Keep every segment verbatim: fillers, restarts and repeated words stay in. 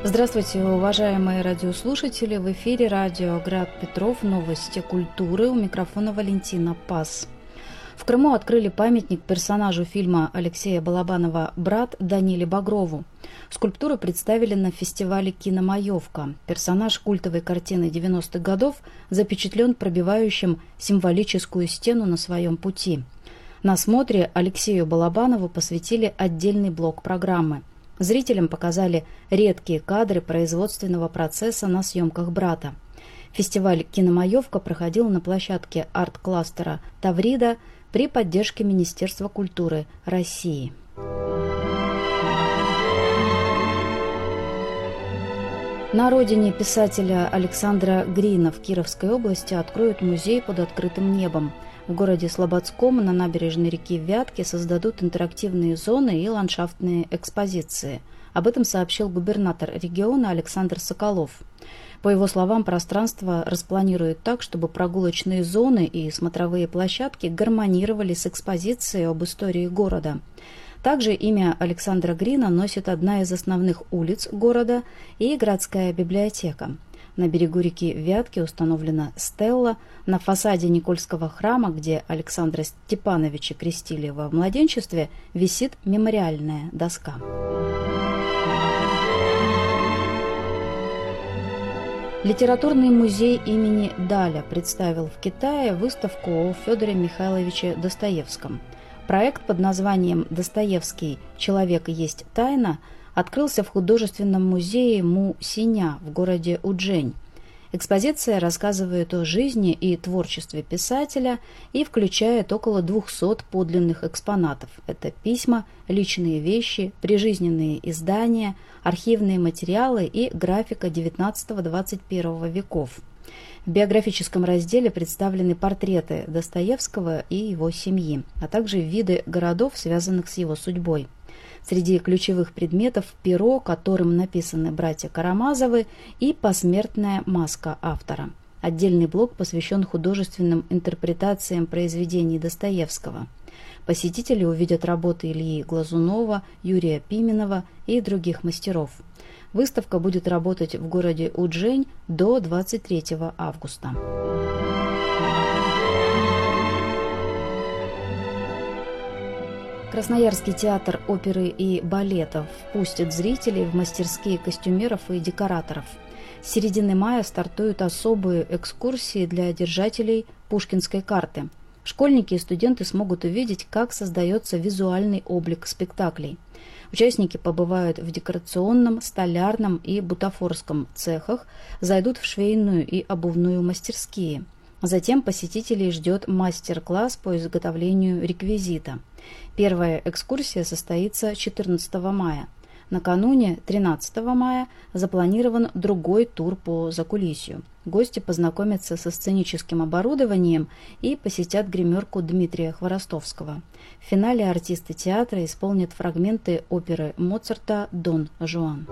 Здравствуйте, уважаемые радиослушатели! В эфире радио «Град Петров», новости культуры. У микрофона Валентина Пас. В Крыму открыли памятник персонажу фильма Алексея Балабанова «Брат» Даниле Багрову. Скульптуру представили на фестивале «Киномаевка». Персонаж культовой картины девяностых годов запечатлен пробивающим символическую стену на своем пути. На смотре Алексею Балабанову посвятили отдельный блок программы. Зрителям показали редкие кадры производственного процесса на съемках «Брата». Фестиваль «Киномаевка» проходил на площадке арт-кластера «Таврида» при поддержке Министерства культуры России. На родине писателя Александра Грина в Кировской области откроют музей под открытым небом. В городе Слободском на набережной реки Вятки создадут интерактивные зоны и ландшафтные экспозиции. Об этом сообщил губернатор региона Александр Соколов. По его словам, пространство распланируют так, чтобы прогулочные зоны и смотровые площадки гармонировали с экспозицией об истории города. Также имя Александра Грина носит одна из основных улиц города и городская библиотека. На берегу реки Вятки установлена стелла, на фасаде Никольского храма, где Александра Степановича крестили во младенчестве, висит мемориальная доска. Литературный музей имени Даля представил в Китае выставку о Федоре Михайловиче Достоевском. Проект под названием «Достоевский. Человек есть тайна» открылся в художественном музее Му Синя в городе Уджень. Экспозиция рассказывает о жизни и творчестве писателя и включает около двухсот подлинных экспонатов. Это письма, личные вещи, прижизненные издания, архивные материалы и графика девятнадцатого-двадцать первого веков. В биографическом разделе представлены портреты Достоевского и его семьи, а также виды городов, связанных с его судьбой. Среди ключевых предметов перо, которым написаны братья Карамазовы, и посмертная маска автора. Отдельный блок посвящен художественным интерпретациям произведений Достоевского. Посетители увидят работы Ильи Глазунова, Юрия Пименова и других мастеров. Выставка будет работать в городе Уджень до двадцать третьего августа. Красноярский театр оперы и балета впустит зрителей в мастерские костюмеров и декораторов. С середины мая стартуют особые экскурсии для держателей пушкинской карты. Школьники и студенты смогут увидеть, как создается визуальный облик спектаклей. Участники побывают в декорационном, столярном и бутафорском цехах, зайдут в швейную и обувную мастерские. Затем посетителей ждет мастер-класс по изготовлению реквизита. Первая экскурсия состоится четырнадцатого мая. Накануне, тринадцатого мая, запланирован другой тур по закулисью. Гости познакомятся со сценическим оборудованием и посетят гримерку Дмитрия Хворостовского. В финале артисты театра исполнят фрагменты оперы Моцарта «Дон Жуан».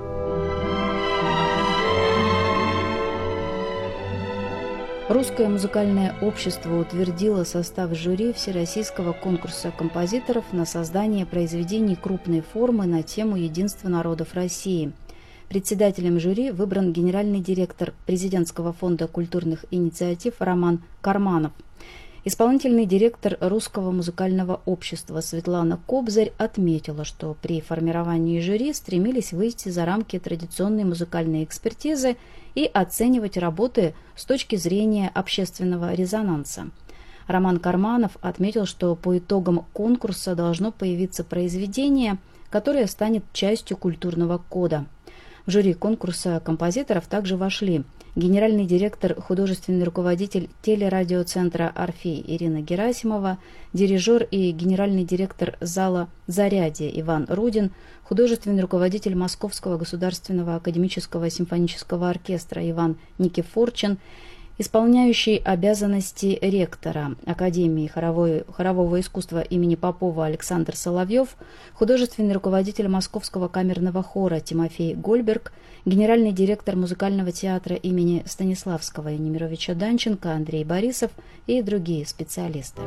Русское музыкальное общество утвердило состав жюри Всероссийского конкурса композиторов на создание произведений крупной формы на тему единства народов России. Председателем жюри выбран генеральный директор Президентского фонда культурных инициатив Роман Карманов. Исполнительный директор Русского музыкального общества Светлана Кобзарь отметила, что при формировании жюри стремились выйти за рамки традиционной музыкальной экспертизы и оценивать работы с точки зрения общественного резонанса. Роман Карманов отметил, что по итогам конкурса должно появиться произведение, которое станет частью культурного кода. В жюри конкурса композиторов также вошли генеральный директор, художественный руководитель телерадиоцентра «Орфей» Ирина Герасимова, дирижер и генеральный директор зала «Зарядье» Иван Рудин, художественный руководитель Московского государственного академического симфонического оркестра Иван Никифорчин, исполняющий обязанности ректора Академии хоровой, хорового искусства имени Попова Александр Соловьев, художественный руководитель Московского камерного хора Тимофей Гольберг, генеральный директор музыкального театра имени Станиславского и Немировича Данченко Андрей Борисов и другие специалисты.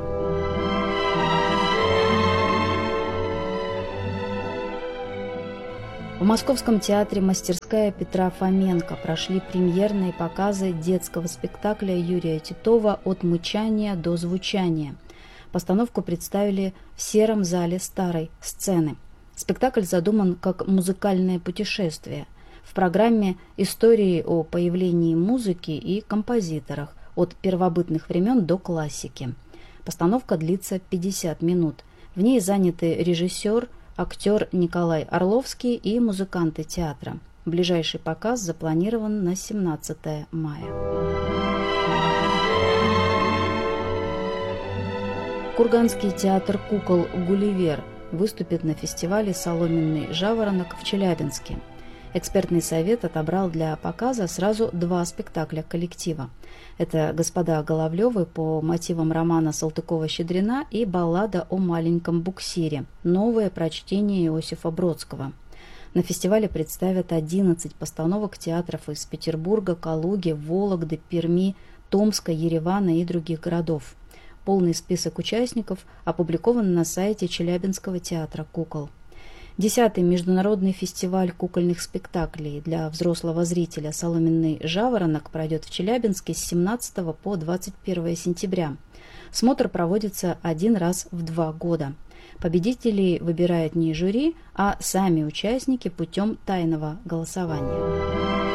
В Московском театре «Мастерская Петра Фоменко» прошли премьерные показы детского спектакля Юрия Титова «От мычания до звучания». Постановку представили в сером зале старой сцены. Спектакль задуман как музыкальное путешествие. В программе истории о появлении музыки и композиторах от первобытных времен до классики. Постановка длится пятьдесят минут. В ней заняты режиссер, актер Николай Орловский и музыканты театра. Ближайший показ запланирован на семнадцатое мая. Курганский театр кукол «Гулливер» выступит на фестивале «Соломенный жаворонок» в Челябинске. Экспертный совет отобрал для показа сразу два спектакля коллектива. Это «Господа Головлевы» по мотивам романа Салтыкова-Щедрина и «Баллада о маленьком буксире» – новое прочтение Иосифа Бродского. На фестивале представят одиннадцать постановок театров из Петербурга, Калуги, Вологды, Перми, Томска, Еревана и других городов. Полный список участников опубликован на сайте Челябинского театра кукол. Десятый международный фестиваль кукольных спектаклей для взрослого зрителя «Соломенный жаворонок» пройдет в Челябинске с семнадцатого по двадцать первое сентября. Смотр проводится один раз в два года. Победителей выбирает не жюри, а сами участники путем тайного голосования.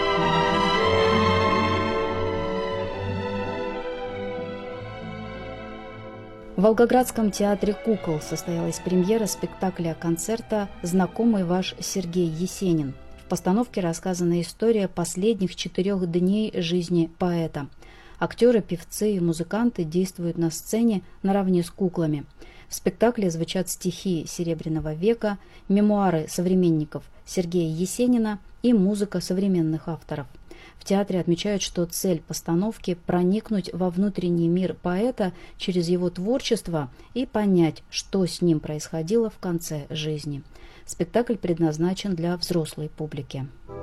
В Волгоградском театре кукол состоялась премьера спектакля-концерта «Знакомый ваш Сергей Есенин». В постановке рассказана история последних четырех дней жизни поэта. Актеры, певцы и музыканты действуют на сцене наравне с куклами. В спектакле звучат стихи Серебряного века, мемуары современников Сергея Есенина и музыка современных авторов. В театре отмечают, что цель постановки – проникнуть во внутренний мир поэта через его творчество и понять, что с ним происходило в конце жизни. Спектакль предназначен для взрослой публики.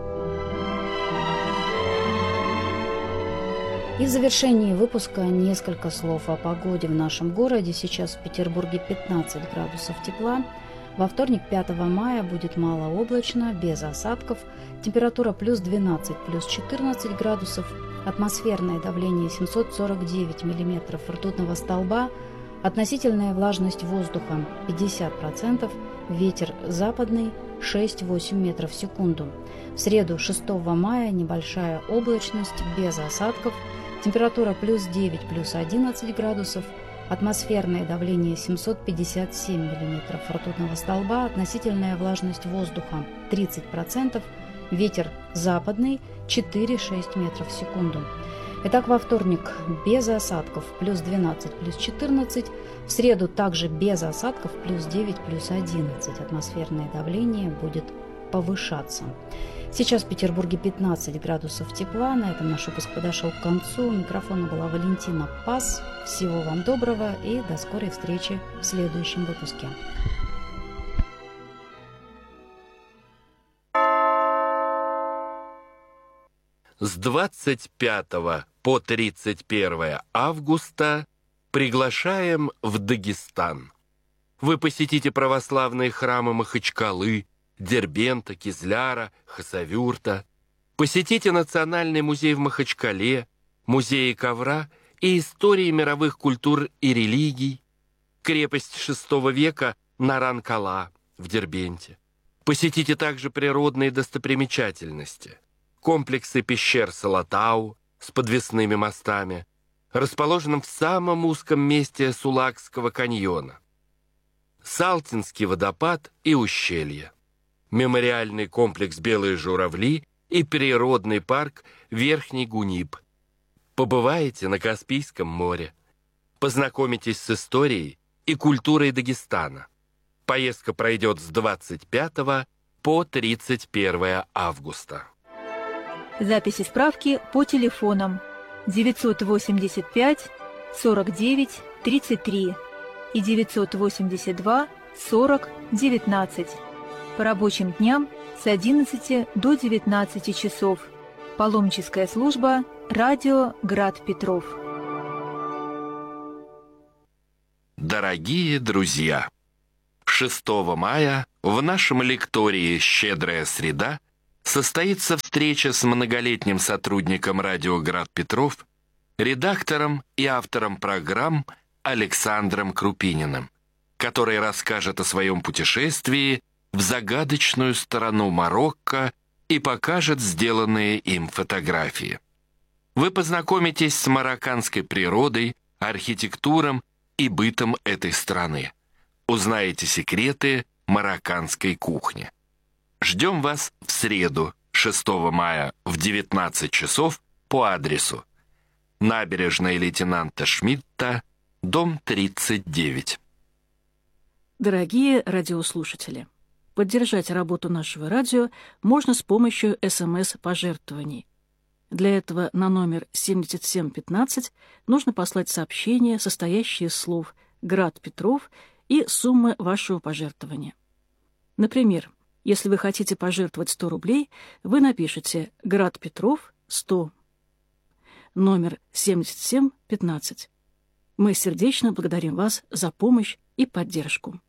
И в завершении выпуска несколько слов о погоде в нашем городе. Сейчас в Петербурге пятнадцать градусов тепла. Во вторник, пятого мая, будет малооблачно, без осадков. Температура плюс двенадцать, плюс четырнадцать градусов. Атмосферное давление семьсот сорок девять миллиметров ртутного столба. Относительная влажность воздуха пятьдесят процентов. Ветер западный шесть-восемь метров в секунду. В среду, шестого мая, небольшая облачность, без осадков. Температура плюс девять, плюс одиннадцать градусов. Атмосферное давление семьсот пятьдесят семь миллиметров ртутного столба, относительная влажность воздуха тридцать процентов, ветер западный четыре-шесть метров в секунду. Итак, во вторник без осадков плюс двенадцать, плюс четырнадцать, в среду также без осадков плюс девять, плюс одиннадцать. Атмосферное давление будет повышаться. Сейчас в Петербурге пятнадцать градусов тепла. На этом наш выпуск подошел к концу. У микрофона была Валентина Пас. Всего вам доброго и до скорой встречи в следующем выпуске. С двадцать пятого по тридцать первое августа приглашаем в Дагестан. Вы посетите православные храмы Махачкалы, Дербента, Кизляра, Хасавюрта. Посетите Национальный музей в Махачкале, музеи ковра и истории мировых культур и религий, крепость шестого века Наран-Кала в Дербенте. Посетите также природные достопримечательности, комплексы пещер Салатау с подвесными мостами, расположенным в самом узком месте Сулакского каньона, Салтинский водопад и ущелье, мемориальный комплекс «Белые журавли» и природный парк Верхний Гуниб. Побываете на Каспийском море, познакомитесь с историей и культурой Дагестана. Поездка пройдет с двадцать пятого по тридцать первое августа. Записи справки по телефонам девятьсот восемьдесят пять сорок девять тридцать три и девятьсот восемьдесят два сорок девятнадцать. По рабочим дням с одиннадцати до девятнадцати часов. Паломническая служба «Радио Град Петров». Дорогие друзья! шестого мая В нашем лектории «Щедрая среда» состоится встреча с многолетним сотрудником радио «Град Петров», редактором и автором программ Александром Крупининым, который расскажет о своем путешествии в загадочную сторону Марокко и покажет сделанные им фотографии. Вы познакомитесь с марокканской природой, архитектурой и бытом этой страны. Узнаете секреты марокканской кухни. Ждем вас в среду, шестого мая в девятнадцать часов по адресу набережная лейтенанта Шмидта, дом тридцать девять. Дорогие радиослушатели, поддержать работу нашего радио можно с помощью СМС-пожертвований. Для этого на номер семьдесят семь пятнадцать нужно послать сообщение, состоящее из слов «Град Петров» и суммы вашего пожертвования. Например, если вы хотите пожертвовать сто рублей, вы напишите «Град Петров сто», номер семьдесят семь пятнадцать. Мы сердечно благодарим вас за помощь и поддержку.